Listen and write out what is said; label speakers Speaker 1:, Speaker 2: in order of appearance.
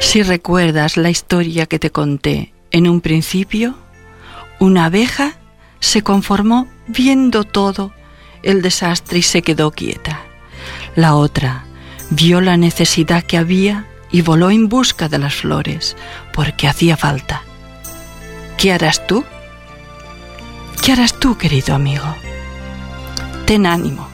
Speaker 1: Si recuerdas la historia que te conté en un principio, una abeja se conformó viendo todo el desastre y se quedó quieta. La otra vio la necesidad que había y voló en busca de las flores, porque hacía falta. ¿Qué harás tú? ¿Qué harás tú, querido amigo? Ten ánimo.